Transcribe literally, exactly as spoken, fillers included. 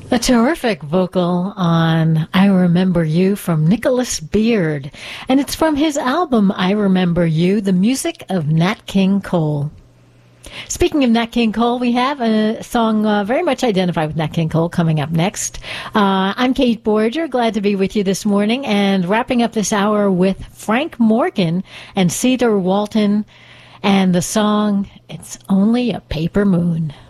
A terrific vocal on I Remember You from Nicholas Beard. And it's from his album, I Remember You, the music of Nat King Cole. Speaking of Nat King Cole, we have a song uh, very much identified with Nat King Cole coming up next. Uh, I'm Kate Borger, glad to be with you this morning, and wrapping up this hour with Frank Morgan and Cedar Walton and the song, It's Only a Paper Moon.